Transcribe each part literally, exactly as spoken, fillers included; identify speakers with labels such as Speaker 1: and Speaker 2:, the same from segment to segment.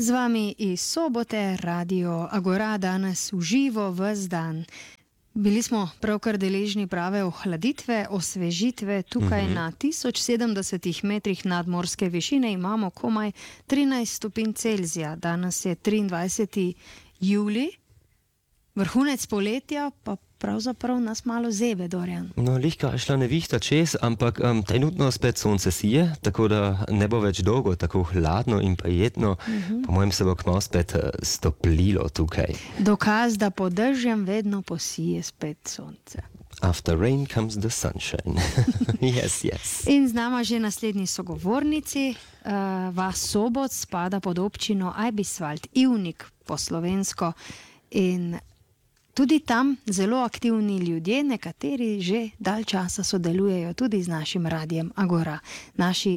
Speaker 1: Z vami iz sobote, Radio Agora, danes uživo ves dan. Bili smo pravkar deležni prave ohladitve, osvežitve. Tukaj mm-hmm. na tisoč sedemdesetih metrih nadmorske višine imamo komaj trinajst stopinj Celzija. Danes je triindvajseti julij, vrhunec poletja, pa pravzaprav nas malo zebe, Dorjan.
Speaker 2: No, lihka je šla nevihta čez, ampak um, trenutno spet sonce sije, tako da ne bo več dolgo tako hladno in prijetno. Mm-hmm. Po mojem se bo kmalu spet uh, stoplilo tukaj.
Speaker 1: Dokaz, da pod dežjem vedno posije spet sonce.
Speaker 2: After rain comes the sunshine. yes, yes.
Speaker 1: In z nama že naslednji sogovornici. Uh, vas Sobot spada pod občino Eibiswald, Ivnik po slovensko. In tudi tam zelo aktivni ljudje, nekateri že dalj časa sodelujejo tudi z našim radijem Agora. Naši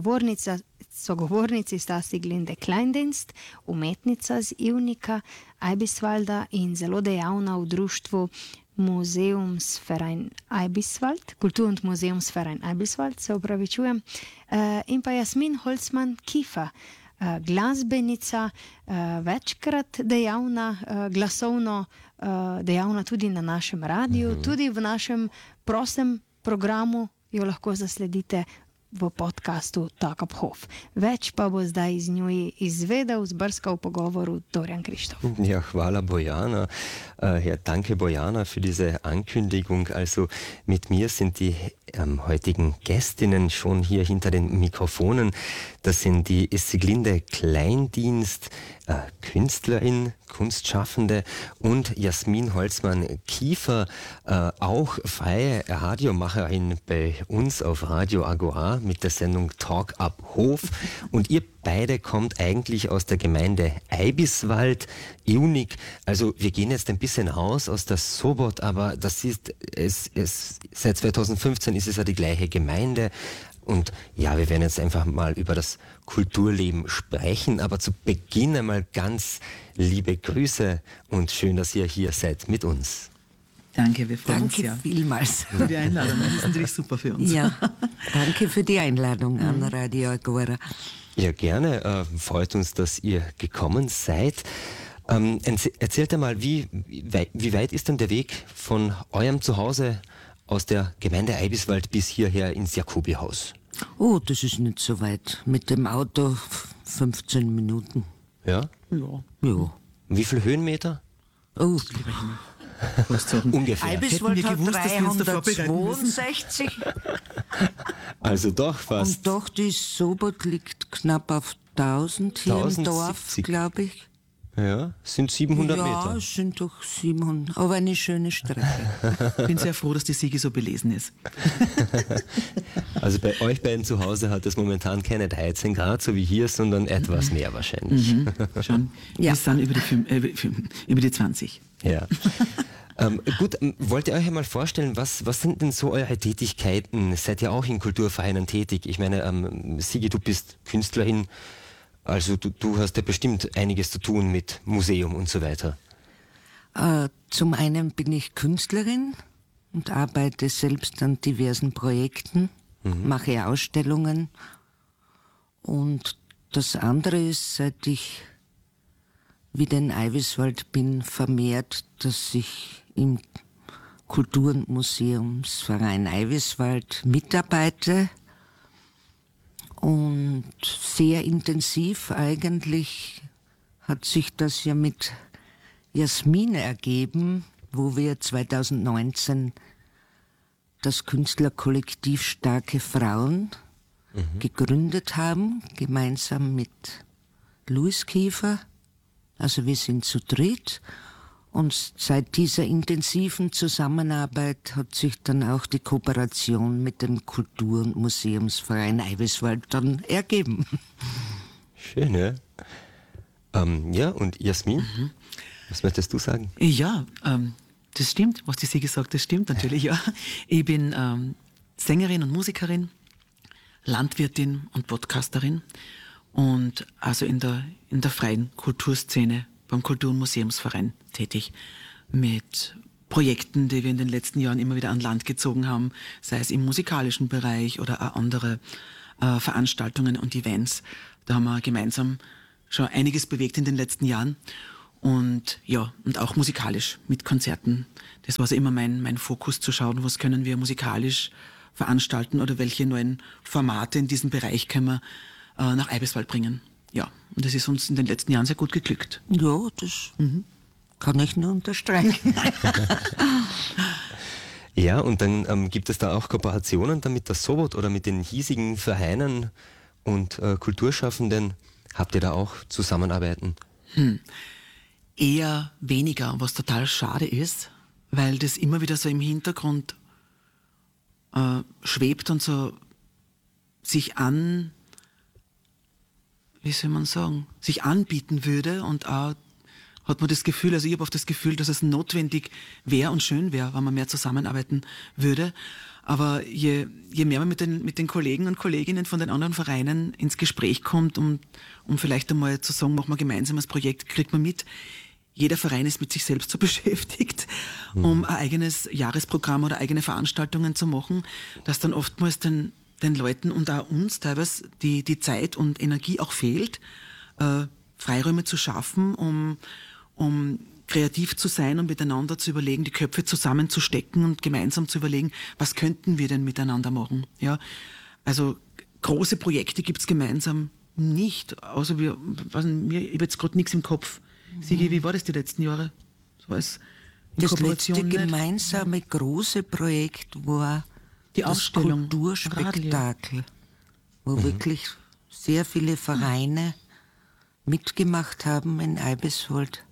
Speaker 1: sogovornici sta Siglinde Kleindienst, umetnica z Ivnika, Eibiswalda in zelo dejavna v društvu Museumsverein Eibiswald, Kultur- und Museumsverein Eibiswald, se upravičujem, in pa Jasmin Holzmann-Kiefer, glasbenica, večkrat dejavna, glasovno dejavna tudi na našem radiju, mm-hmm. tudi v našem prostem programu jo lahko zasledite v podcastu Talk Up Hof. Več pa bo zdaj z njo izvedel, zbrskal v pogovoru Dorjan Krištof.
Speaker 2: Ja, hvala Bojana. Uh, ja, danke Bojana für diese Ankündigung. Also mit mir sind die ähm, heutigen Gästinnen schon hier hinter den Mikrofonen. Das sind die Siglinde Kleindienst, äh, Künstlerin, Kunstschaffende, und Jasmin Holzmann-Kiefer, äh, auch freie Radiomacherin bei uns auf Radio Agora mit der Sendung Talk Up Hof. Und ihr beide kommt eigentlich aus der Gemeinde Eibiswald, Ivnik. Also wir gehen jetzt ein bisschen raus aus der Sobot, aber das ist, es, es, seit zweitausendfünfzehn ist es ja die gleiche Gemeinde. Und ja, wir werden jetzt einfach mal über das Kulturleben sprechen, aber zu Beginn einmal ganz liebe Grüße und schön, dass ihr hier seid mit uns.
Speaker 3: Danke, wir freuen
Speaker 4: danke
Speaker 3: uns ja.
Speaker 4: Danke vielmals.
Speaker 3: Für die Einladung, das ist natürlich super für uns.
Speaker 4: Ja, danke für die Einladung an Radio Agora.
Speaker 2: Ja, gerne. Äh, freut uns, dass ihr gekommen seid. Ähm, erzählt einmal, wie, wie, wie weit ist denn der Weg von eurem Zuhause aus der Gemeinde Eibiswald bis hierher ins Jakobihaus?
Speaker 4: Oh, das ist nicht so weit. Mit dem Auto fünfzehn Minuten.
Speaker 2: Ja?
Speaker 3: Ja.
Speaker 4: Ja.
Speaker 2: Wie viele Höhenmeter?
Speaker 4: Oh,
Speaker 2: ungefähr.
Speaker 4: Eibiswald hat dreihundertzweiundsechzig.
Speaker 2: Also doch fast.
Speaker 4: Und doch, die Sobot liegt knapp auf tausend hier im Dorf, glaube ich.
Speaker 2: Ja, sind siebenhundert
Speaker 4: ja,
Speaker 2: Meter.
Speaker 4: Ja, es sind doch siebenhundert, aber eine schöne Strecke.
Speaker 3: Ich bin sehr froh, dass die Sigi so belesen ist.
Speaker 2: Also bei euch beiden zu Hause hat es momentan keine dreizehn Grad, so wie hier, sondern etwas mehr wahrscheinlich.
Speaker 3: Mhm, schon. Ja. Wir sind über die, äh, über die zwanzig.
Speaker 2: Ja. Ähm, gut, wollt ihr euch einmal vorstellen, was, was sind denn so eure Tätigkeiten? Seid ihr auch in Kulturvereinen tätig? Ich meine, ähm, Sigi, du bist Künstlerin. Also du, du hast ja bestimmt einiges zu tun mit Museum und so weiter.
Speaker 4: Äh, zum einen bin ich Künstlerin und arbeite selbst an diversen Projekten, mhm. mache Ausstellungen. Und das andere ist, seit ich wieder in Eibiswald bin, vermehrt, dass ich im Kultur- und Museumsverein Eibiswald mitarbeite. Und sehr intensiv eigentlich hat sich das ja mit Jasmin ergeben, wo wir zweitausendneunzehn das Künstlerkollektiv Starke Frauen mhm. gegründet haben, gemeinsam mit Louis Kiefer. Also wir sind zu dritt. Und seit dieser intensiven Zusammenarbeit hat sich dann auch die Kooperation mit dem Kultur- und Museumsverein Eibiswald dann ergeben.
Speaker 2: Schön, ja. Ähm, ja, und Jasmin, mhm. was möchtest du sagen?
Speaker 3: Ja, ähm, das stimmt, was die Sigi sagt, das stimmt natürlich, ja. Ich bin ähm, Sängerin und Musikerin, Landwirtin und Podcasterin und also in der, in der freien Kulturszene beim Kultur- und Museumsverein tätig, mit Projekten, die wir in den letzten Jahren immer wieder an Land gezogen haben, sei es im musikalischen Bereich oder auch andere äh, Veranstaltungen und Events. Da haben wir gemeinsam schon einiges bewegt in den letzten Jahren. Und ja, und auch musikalisch mit Konzerten. Das war so immer mein, mein Fokus, zu schauen, was können wir musikalisch veranstalten oder welche neuen Formate in diesem Bereich können wir äh, nach Eibiswald bringen. Ja, und das ist uns in den letzten Jahren sehr gut geglückt.
Speaker 4: Ja, das mhm. kann ich nur unterstreichen.
Speaker 2: Ja, und dann ähm, gibt es da auch Kooperationen dann mit der Sobot oder mit den hiesigen Vereinen und äh, Kulturschaffenden. Habt ihr da auch Zusammenarbeiten?
Speaker 3: Hm. Eher weniger, was total schade ist, weil das immer wieder so im Hintergrund äh, schwebt und so sich an, wie soll man sagen, sich anbieten würde, und auch hat man das Gefühl, also ich habe oft das Gefühl, dass es notwendig wäre und schön wäre, wenn man mehr zusammenarbeiten würde. Aber je, je mehr man mit den, mit den Kollegen und Kolleginnen von den anderen Vereinen ins Gespräch kommt, um, um vielleicht einmal zu sagen, machen wir gemeinsam ein Projekt, kriegt man mit, jeder Verein ist mit sich selbst so beschäftigt, mhm. um ein eigenes Jahresprogramm oder eigene Veranstaltungen zu machen, dass dann oftmals den, den Leuten und auch uns teilweise die, die Zeit und Energie auch fehlt, äh, Freiräume zu schaffen, um, um kreativ zu sein und miteinander zu überlegen, die Köpfe zusammenzustecken und gemeinsam zu überlegen, was könnten wir denn miteinander machen. Ja? Also große Projekte gibt's gemeinsam nicht, außer wir, was, mir, ich habe jetzt gerade nichts im Kopf. Sigi, wie war das die letzten Jahre? So als
Speaker 4: das letzte nicht? gemeinsame große Projekt war
Speaker 3: die
Speaker 4: das
Speaker 3: Ausstellung
Speaker 4: Kulturspektakel, wo mhm. wirklich sehr viele Vereine mitgemacht haben in Eibiswald.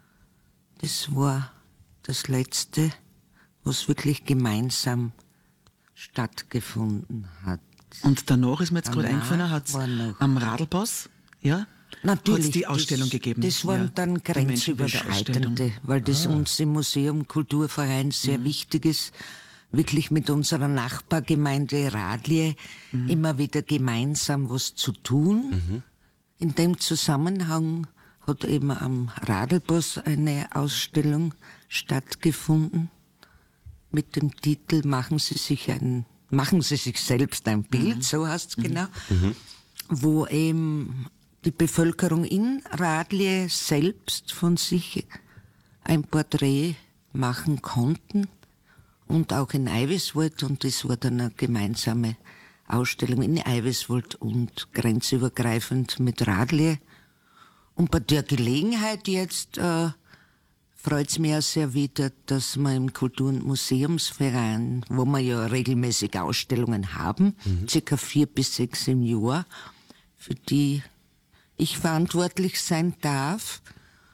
Speaker 4: Das war das letzte, was wirklich gemeinsam stattgefunden hat.
Speaker 3: Und danach ist mir jetzt gerade eingefallen, hat es am Radlpass, ja,
Speaker 4: natürlich
Speaker 3: die Ausstellung
Speaker 4: das,
Speaker 3: gegeben.
Speaker 4: Das waren
Speaker 3: ja,
Speaker 4: dann grenzüberschreitende, weil das ah. uns im Museum Kulturverein sehr mhm. wichtig ist, wirklich mit unserer Nachbargemeinde Radlie mhm. immer wieder gemeinsam was zu tun. Mhm. In dem Zusammenhang hat eben am Radlpass eine Ausstellung stattgefunden mit dem Titel Machen Sie sich ein, machen Sie sich selbst ein Bild, mhm. so heißt es mhm. genau, mhm. wo eben die Bevölkerung in Radlie selbst von sich ein Porträt machen konnten und auch in Eibiswald, und das war dann eine gemeinsame Ausstellung in Eibiswald und grenzübergreifend mit Radlie. Und bei der Gelegenheit jetzt äh, freut es mich auch sehr wieder, dass wir im Kultur- und Museumsverein, wo wir ja regelmäßig Ausstellungen haben, mhm. circa vier bis sechs im Jahr, für die ich verantwortlich sein darf.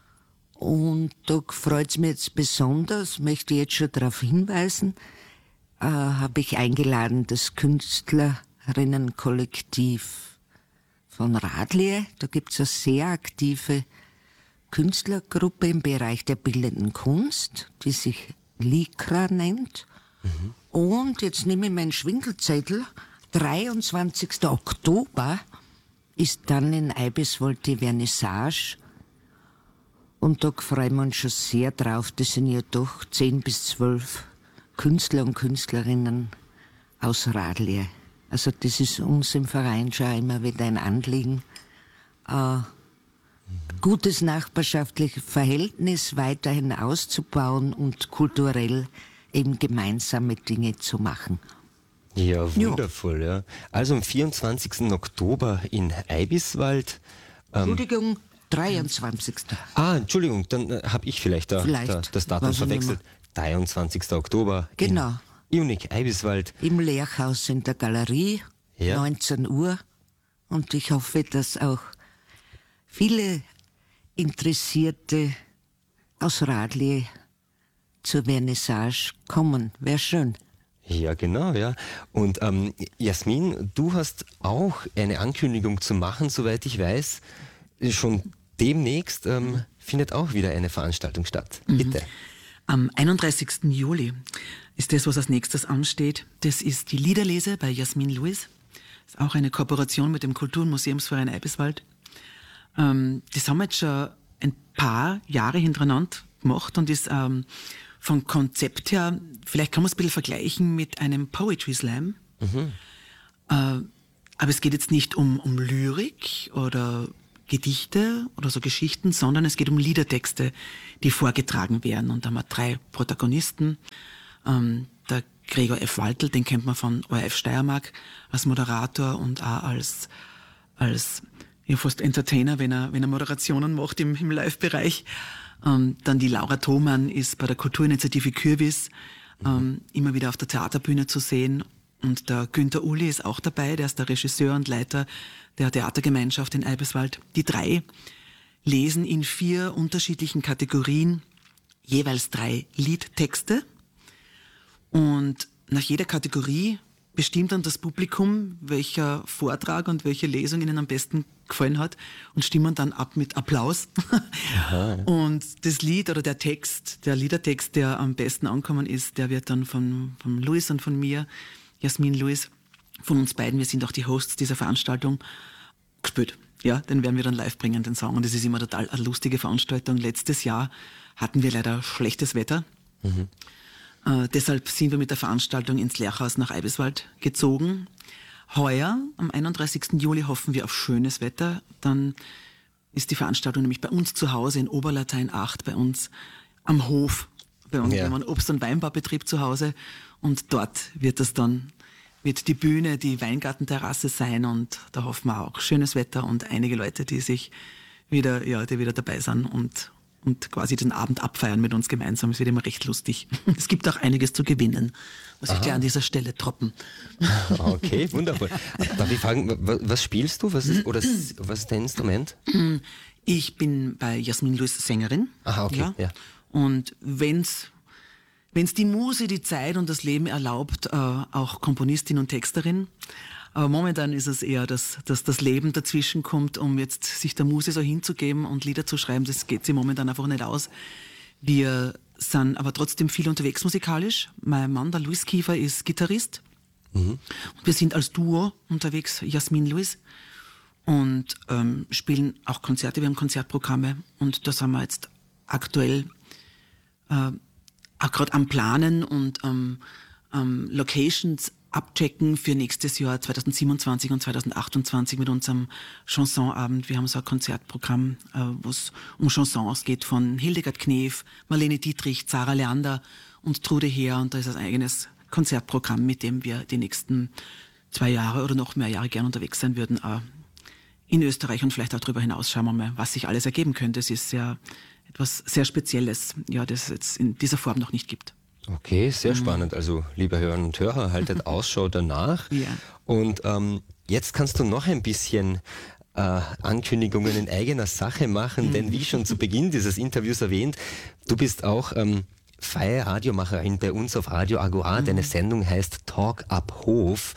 Speaker 4: Und da freut es mich jetzt besonders, möchte ich jetzt schon darauf hinweisen, äh, habe ich eingeladen das Künstlerinnenkollektiv von Radlie. Da gibt es eine sehr aktive Künstlergruppe im Bereich der bildenden Kunst, die sich Likra nennt. Mhm. Und jetzt nehme ich meinen Schwindelzettel, dreiundzwanzigsten Oktober ist dann in Eibiswald die Vernissage. Und da freuen wir uns schon sehr drauf. Das sind ja doch zehn bis zwölf Künstler und Künstlerinnen aus Radlie. Also das ist uns im Verein schon immer wieder ein Anliegen, äh, gutes nachbarschaftliches Verhältnis weiterhin auszubauen und kulturell eben gemeinsame Dinge zu machen.
Speaker 2: Ja, wundervoll, ja. Also am vierundzwanzigsten Oktober in Eibiswald. Ähm,
Speaker 4: Entschuldigung, dreiundzwanzigsten
Speaker 2: Ah, Entschuldigung, dann äh, habe ich vielleicht, da,
Speaker 4: vielleicht
Speaker 2: da, das Datum verwechselt. dreiundzwanzigsten Oktober
Speaker 4: genau.
Speaker 2: in Iunik, Eibiswald.
Speaker 4: Im Lehrhaus in der Galerie, ja. neunzehn Uhr. Und ich hoffe, dass auch viele Interessierte aus Radlie zur Vernissage kommen. Wäre schön.
Speaker 2: Ja, genau, ja. Und ähm, Jasmin, du hast auch eine Ankündigung zu machen, soweit ich weiß. Schon demnächst ähm, findet auch wieder eine Veranstaltung statt. Mhm. Bitte.
Speaker 3: Am einunddreißigsten Juli ist das, was als nächstes ansteht. Das ist die Liederlese bei Jasmin Lewis. Das ist auch eine Kooperation mit dem Kultur- und Museumsverein Eibiswald. Ähm, das haben wir jetzt schon ein paar Jahre hintereinander gemacht und ist ähm, vom Konzept her, vielleicht kann man es ein bisschen vergleichen mit einem Poetry Slam. Mhm. Äh, aber es geht jetzt nicht um, um Lyrik oder Gedichte oder so Geschichten, sondern es geht um Liedertexte, die vorgetragen werden. Und da haben wir drei Protagonisten. Ähm, der Gregor F. Waltel, den kennt man von O R F Steiermark als Moderator und auch als, als ja, fast Entertainer, wenn er, wenn er Moderationen macht im, im Live-Bereich. Ähm, dann die Laura Thomann ist bei der Kulturinitiative Kürbis ähm, immer wieder auf der Theaterbühne zu sehen. Und der Günther Uli ist auch dabei, der ist der Regisseur und Leiter der Theatergemeinschaft in Eibiswald. Die drei lesen in vier unterschiedlichen Kategorien jeweils drei Liedtexte. Und nach jeder Kategorie bestimmt dann das Publikum, welcher Vortrag und welche Lesung ihnen am besten gefallen hat und stimmen dann ab mit Applaus. Und das Lied oder der Text, der Liedertext, der am besten angekommen ist, der wird dann von, von Luis und von mir, Jasmin Luis, von uns beiden, wir sind auch die Hosts dieser Veranstaltung, gespielt. Ja, den werden wir dann live bringen, den Song. Und das ist immer total eine lustige Veranstaltung. Letztes Jahr hatten wir leider schlechtes Wetter. Mhm. Äh, deshalb sind wir mit der Veranstaltung ins Lerchhaus nach Eibiswald gezogen. Heuer, am einunddreißigsten Juli, hoffen wir auf schönes Wetter. Dann ist die Veranstaltung nämlich bei uns zu Hause in Oberlatein acht, bei uns am Hof. Bei uns, ja. Wir haben einen Obst- und Weinbaubetrieb zu Hause und dort wird das dann, wird die Bühne, die Weingartenterrasse sein und da hoffen wir auch schönes Wetter und einige Leute, die sich wieder, ja, die wieder dabei sind und und quasi den Abend abfeiern mit uns gemeinsam. Es wird immer recht lustig. Es gibt auch einiges zu gewinnen, muss ich dir an dieser Stelle droppen.
Speaker 2: Okay, wundervoll. Darf ich fragen, was spielst du? Was ist, oder was ist dein Instrument?
Speaker 3: Ich bin bei Jasmin Luis Sängerin.
Speaker 2: Aha, okay.
Speaker 3: Ja.
Speaker 2: Ja.
Speaker 3: Und wenn's wenn's die Muse, die Zeit und das Leben erlaubt, äh, auch Komponistin und Texterin. Aber momentan ist es eher, dass, dass das Leben dazwischen kommt, um jetzt sich der Muse so hinzugeben und Lieder zu schreiben. Das geht sie momentan einfach nicht aus. Wir sind aber trotzdem viel unterwegs musikalisch. Mein Mann, der Luis Kiefer, ist Gitarrist. Mhm. Und wir sind als Duo unterwegs, Jasmin Luis, und ähm, spielen auch Konzerte. Wir haben Konzertprogramme und da sind wir jetzt aktuell äh, auch gerade am Planen und am ähm, Locations abchecken für nächstes Jahr zweitausendsiebenundzwanzig und zweitausendachtundzwanzig mit unserem Chansonabend. Wir haben so ein Konzertprogramm, äh, wo es um Chansons geht von Hildegard Knef, Marlene Dietrich, Zara Leander und Trude Heer. Und da ist ein eigenes Konzertprogramm, mit dem wir die nächsten zwei Jahre oder noch mehr Jahre gern unterwegs sein würden. Äh, in Österreich und vielleicht auch darüber hinaus. Schauen wir mal, was sich alles ergeben könnte. Es ist ja etwas sehr Spezielles, ja, das es jetzt in dieser Form noch nicht gibt.
Speaker 2: Okay, sehr spannend. Also, liebe Hörerinnen und Hörer, haltet Ausschau danach.
Speaker 3: Ja.
Speaker 2: Und ähm, jetzt kannst du noch ein bisschen äh, Ankündigungen in eigener Sache machen, denn wie schon zu Beginn dieses Interviews erwähnt, du bist auch ähm, freie Radiomacherin bei uns auf Radio Agora. Deine Sendung heißt Talk ab Hof.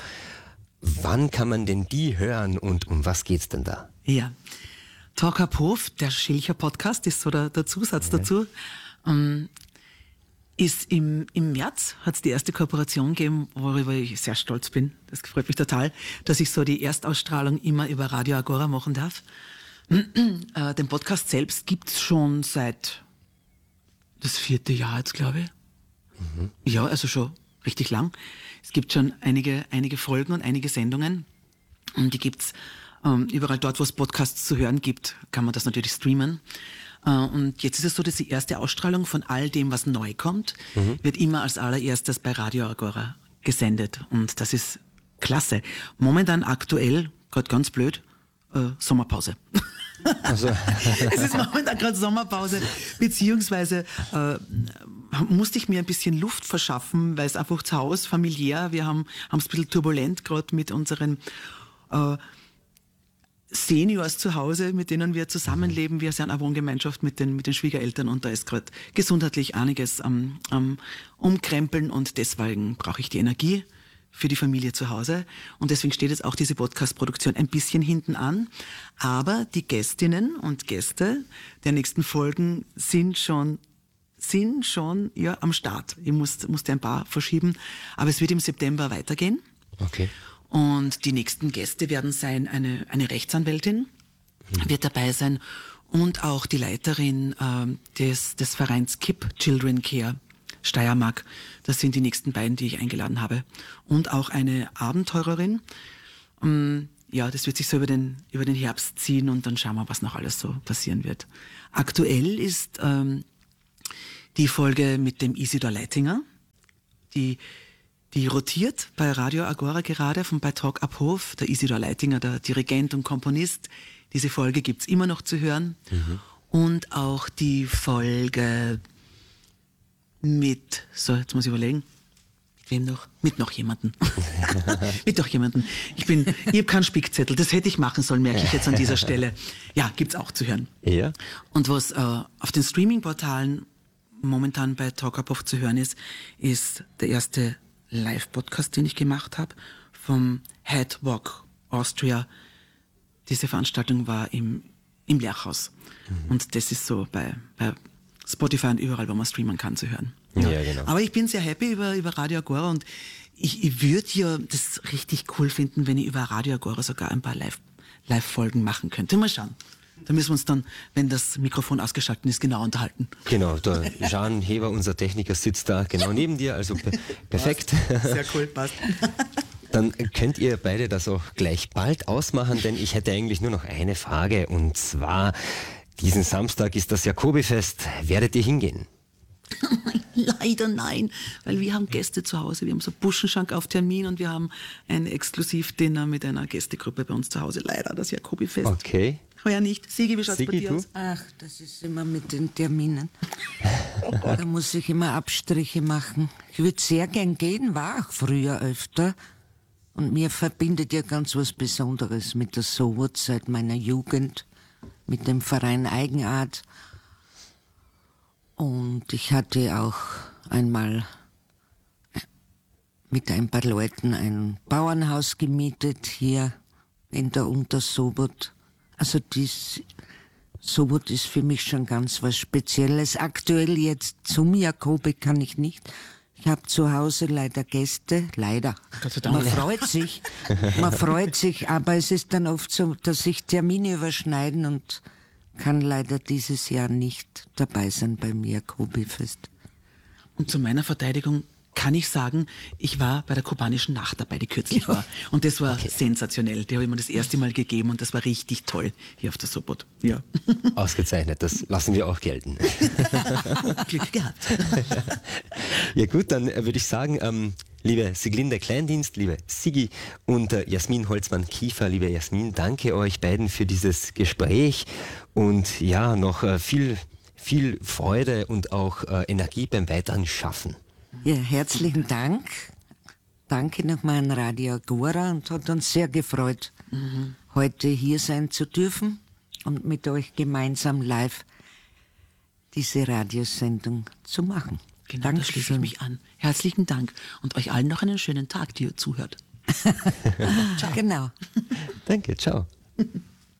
Speaker 2: Wann kann man denn die hören und um was geht's denn da?
Speaker 3: Ja, Talk ab Hof, der Schilcher Podcast, ist so der, der Zusatz ja. dazu. Ähm, Ist im, im März hat es die erste Kooperation gegeben, worüber ich sehr stolz bin. Das freut mich total, dass ich so die Erstausstrahlung immer über Radio Agora machen darf. äh, den Podcast selbst gibt's schon seit das vierte Jahr jetzt, glaube ich. Mhm. Ja, also schon richtig lang. Es gibt schon einige, einige Folgen und einige Sendungen. Und die gibt's ähm, überall dort, wo es Podcasts zu hören gibt, kann man das natürlich streamen. Und jetzt ist es so, dass die erste Ausstrahlung von all dem, was neu kommt, mhm. wird immer als allererstes bei Radio Agora gesendet. Und das ist klasse. Momentan aktuell, gerade ganz blöd, äh, Sommerpause. Also. Es ist momentan gerade Sommerpause, beziehungsweise äh, musste ich mir ein bisschen Luft verschaffen, weil es einfach zu Hause familiär, wir haben haben es ein bisschen turbulent gerade mit unseren äh, Seniors zu Hause, mit denen wir zusammenleben. Wir sind eine Wohngemeinschaft mit den, mit den Schwiegereltern und da ist gerade gesundheitlich einiges am, am Umkrempeln und deswegen brauche ich die Energie für die Familie zu Hause und deswegen steht jetzt auch diese Podcast-Produktion ein bisschen hinten an. Aber die Gästinnen und Gäste der nächsten Folgen sind schon sind schon ja, am Start. Ich muss, musste ein paar verschieben, aber es wird im September weitergehen.
Speaker 2: Okay.
Speaker 3: Und die nächsten Gäste werden sein, eine, eine Rechtsanwältin mhm. wird dabei sein und auch die Leiterin äh, des, des Vereins K I P Children Care Steiermark. Das sind die nächsten beiden, die ich eingeladen habe. Und auch eine Abenteurerin. Ähm, ja, das wird sich so über den, über den Herbst ziehen und dann schauen wir, was noch alles so passieren wird. Aktuell ist ähm, die Folge mit dem Isidor Leitinger, die, die rotiert bei Radio Agora gerade von bei Talk Up Hof. Der Isidor Leitinger, der Dirigent und Komponist. Diese Folge gibt's immer noch zu hören. Mhm. Und auch die Folge mit, so jetzt muss ich überlegen, wem noch? Mit noch jemanden. Mit noch jemanden. Ich bin, ich habe keinen Spickzettel, das hätte ich machen sollen, merke ich jetzt an dieser Stelle. Ja, gibt's auch zu hören.
Speaker 2: Ja.
Speaker 3: Und was äh, auf den Streaming-Portalen momentan bei Talk Up Hof zu hören ist, ist der erste Live-Podcast, den ich gemacht habe, vom Headwalk Austria. Diese Veranstaltung war im, im Lerchhaus. Mhm. Und das ist so bei, bei Spotify und überall, wo man streamen kann, zu hören.
Speaker 2: Ja, ja, genau.
Speaker 3: Aber ich bin sehr happy über, über Radio Agora und ich, ich würde ja das richtig cool finden, wenn ich über Radio Agora sogar ein paar Live, Live-Folgen machen könnte. Mal schauen. Da müssen wir uns dann, wenn das Mikrofon ausgeschaltet ist, genau unterhalten.
Speaker 2: Genau, der Jean Heber, unser Techniker, sitzt da genau neben dir, also per perfekt.
Speaker 3: Sehr cool, passt.
Speaker 2: Dann könnt ihr beide das auch gleich bald ausmachen, denn ich hätte eigentlich nur noch eine Frage und zwar, diesen Samstag ist das Jakobifest. Werdet ihr hingehen?
Speaker 3: Leider nein, weil wir haben Gäste zu Hause. Wir haben so Buschenschank auf Termin und wir haben ein Exklusivdinner mit einer Gästegruppe bei uns zu Hause. Leider das Jakobifest.
Speaker 2: Okay.
Speaker 3: Heuer nicht. Sigi, wie schaut's
Speaker 2: Sigi,
Speaker 3: bei dir
Speaker 2: du?
Speaker 3: aus?
Speaker 4: Ach, das ist immer mit den Terminen. Da muss ich immer Abstriche machen. Ich würde sehr gern gehen, war auch früher öfter. Und mir verbindet ja ganz was Besonderes mit der Sowot seit meiner Jugend, mit dem Verein Eigenart. Und ich hatte auch einmal mit ein paar Leuten ein Bauernhaus gemietet hier in der Untersowot. Also dies Sowot ist für mich schon ganz was Spezielles. Aktuell jetzt zum Jakobi kann ich nicht. Ich habe zu Hause leider Gäste, leider.
Speaker 3: Gott sei Dank.
Speaker 4: Man freut sich, man freut sich, aber es ist dann oft so, dass sich Termine überschneiden und kann leider dieses Jahr nicht dabei sein beim Jakobifest.
Speaker 3: Und zu meiner Verteidigung kann ich sagen, ich war bei der kubanischen Nacht dabei, die kürzlich war. Und das war okay. Sensationell. Die habe ich mir das erste Mal gegeben und das war richtig toll hier auf der Sowot. Ja.
Speaker 2: Ausgezeichnet, das lassen wir auch gelten.
Speaker 3: Glück gehabt.
Speaker 2: Ja gut, dann würde ich sagen, ähm, liebe Siglinde Kleindienst, liebe Sigi und äh, Jasmin Holzmann-Kiefer, liebe Jasmin, danke euch beiden für dieses Gespräch und ja, noch äh, viel, viel Freude und auch äh, Energie beim weiteren Schaffen.
Speaker 4: Ja, herzlichen Dank. Danke nochmal an Radio Agora und hat uns sehr gefreut, mhm. heute hier sein zu dürfen und mit euch gemeinsam live diese Radiosendung zu machen.
Speaker 3: Genau, Dankeschön. Da schließe ich mich an. Herzlichen Dank und euch allen noch einen schönen Tag, die ihr zuhört.
Speaker 4: Ciao. Genau.
Speaker 2: Danke, ciao.